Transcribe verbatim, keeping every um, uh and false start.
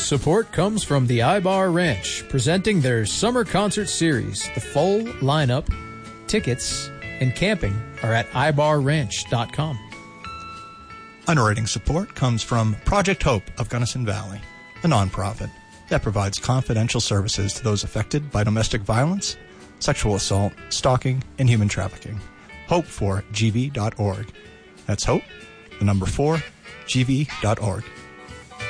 Support comes from the iBar Ranch, presenting their summer concert series. The full lineup, tickets, and camping are at i bar ranch dot com. Underwriting support comes from Project Hope of Gunnison Valley, a nonprofit that provides confidential services to those affected by domestic violence, sexual assault, stalking, and human trafficking. hope for g v dot org. That's hope, the number four, g v dot org.